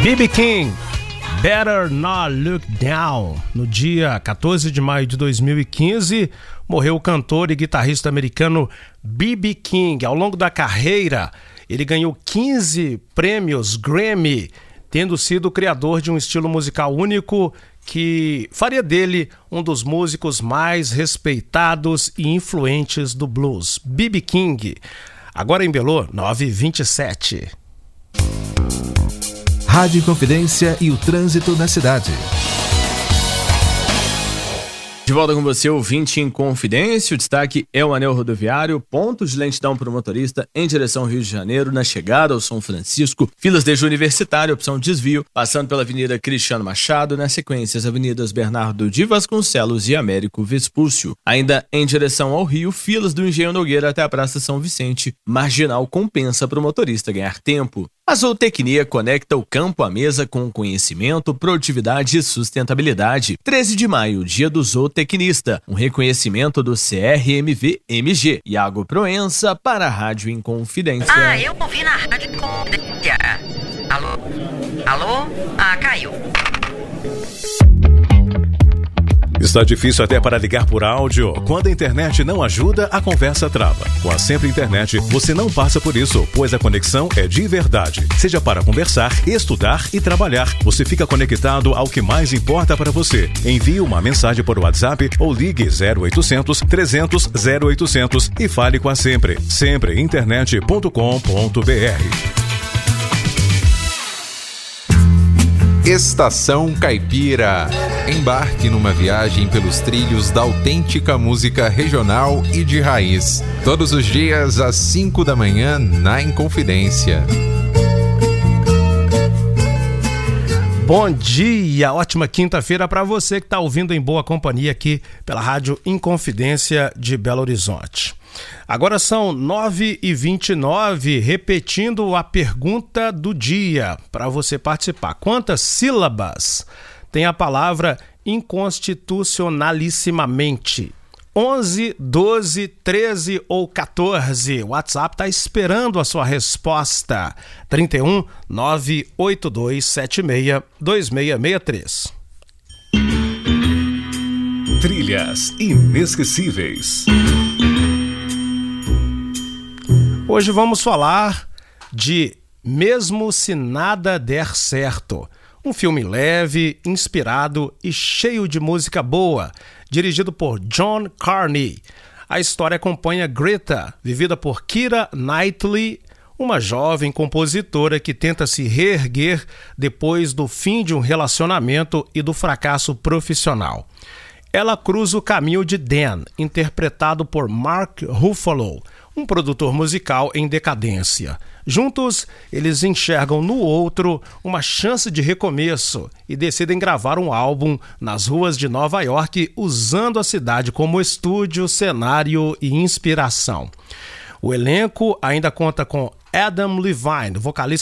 B.B. King, Better Not Look Down. No dia 14 de maio de 2015, morreu o cantor e guitarrista americano B.B. King. Ao longo da carreira, ele ganhou 15 prêmios Grammy, tendo sido o criador de um estilo musical único que faria dele um dos músicos mais respeitados e influentes do blues. B.B. King. Agora em Belo, 9h27. Rádio Inconfidência e o trânsito na cidade. De volta com você, ouvinte Inconfidência. O destaque é o anel rodoviário, pontos de lentidão para o motorista em direção ao Rio de Janeiro, na chegada ao São Francisco, filas desde o Universitário, opção desvio, passando pela Avenida Cristiano Machado, na sequência as avenidas Bernardo de Vasconcelos e Américo Vespúcio. Ainda em direção ao Rio, filas do Engenho Nogueira até a Praça São Vicente, marginal compensa para o motorista ganhar tempo. A Zootecnia conecta o campo à mesa com conhecimento, produtividade e sustentabilidade. 13 de maio, dia do zootecnista. Um reconhecimento do CRMV-MG. Iago Proença para a Rádio Inconfidência. Eu ouvi na Rádio Inconfidência. Alô? Alô? Caiu. Está difícil até para ligar por áudio? Quando a internet não ajuda, a conversa trava. Com a Sempre Internet, você não passa por isso, pois a conexão é de verdade. Seja para conversar, estudar e trabalhar, você fica conectado ao que mais importa para você. Envie uma mensagem por WhatsApp ou ligue 0800 300 0800 e fale com a Sempre. Sempreinternet.com.br. Estação Caipira. Embarque numa viagem pelos trilhos da autêntica música regional e de raiz. Todos os dias às 5 da manhã na Inconfidência. Bom dia, ótima quinta-feira para você que está ouvindo em boa companhia aqui pela Rádio Inconfidência de Belo Horizonte. Agora são 9h29, repetindo a pergunta do dia para você participar. Quantas sílabas tem a palavra inconstitucionalissimamente? 11, 12, 13 ou 14? O WhatsApp está esperando a sua resposta. 31 982 76 2663. Trilhas inesquecíveis. Hoje vamos falar de Mesmo Se Nada Der Certo. Um filme leve, inspirado e cheio de música boa, dirigido por John Carney. A história acompanha Greta, vivida por Keira Knightley, uma jovem compositora que tenta se reerguer depois do fim de um relacionamento e do fracasso profissional. Ela cruza o caminho de Dan, interpretado por Mark Ruffalo, um produtor musical em decadência. Juntos, eles enxergam no outro uma chance de recomeço e decidem gravar um álbum nas ruas de Nova York, usando a cidade como estúdio, cenário e inspiração. O elenco ainda conta com Adam Levine, vocalista